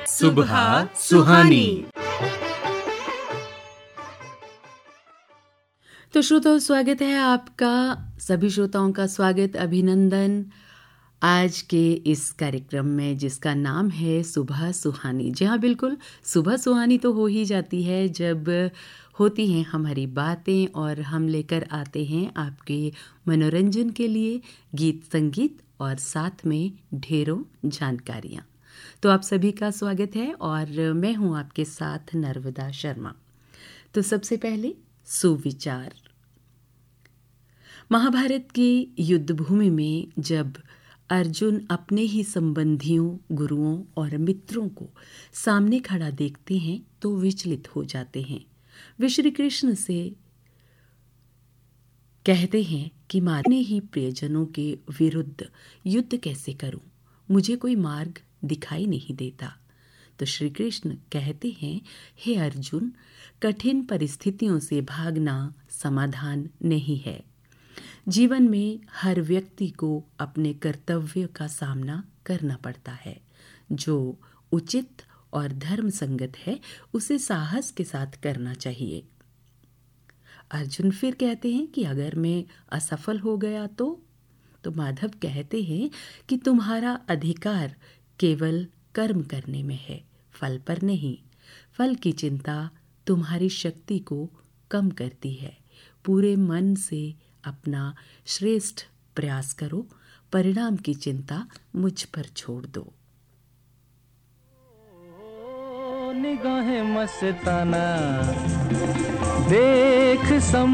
सुबह सुहानी। तो श्रोताओं, स्वागत है आपका, सभी श्रोताओं का स्वागत, अभिनंदन आज के इस कार्यक्रम में जिसका नाम है सुबह सुहानी। जी हाँ, बिल्कुल, सुबह सुहानी तो हो ही जाती है जब होती हैं हमारी बातें और हम लेकर आते हैं आपके मनोरंजन के लिए गीत संगीत और साथ में ढेरों जानकारियाँ। तो आप सभी का स्वागत है और मैं हूँ आपके साथ नर्मदा शर्मा। तो सबसे पहले सुविचार। महाभारत की युद्ध भूमि में जब अर्जुन अपने ही संबंधियों, गुरुओं और मित्रों को सामने खड़ा देखते हैं तो विचलित हो जाते हैं। वे श्री कृष्ण से कहते हैं कि मारने ही प्रियजनों के विरुद्ध युद्ध कैसे करूं? मुझे कोई मार्ग दिखाई नहीं देता। तो श्री कृष्ण कहते हैं, हे अर्जुन, कठिन परिस्थितियों से भागना समाधान नहीं है। जीवन में हर व्यक्ति को अपने कर्तव्य का सामना करना पड़ता है। जो उचित और धर्म संगत है उसे साहस के साथ करना चाहिए। अर्जुन फिर कहते हैं कि अगर मैं असफल हो गया तो माधव कहते हैं कि तुम्हारा अधिकार केवल कर्म करने में है, फल पर नहीं। फल की चिंता तुम्हारी शक्ति को कम करती है। पूरे मन से अपना श्रेष्ठ प्रयास करो, परिणाम की चिंता मुझ पर छोड़ दो। निगाहें मस्ताना देख